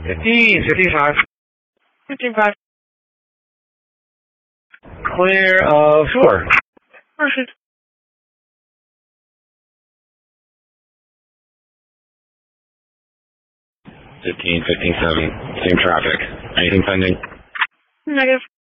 55. 55. Clear of shore. Perfect. 15, 15, 7. Same traffic. Anything pending? Negative.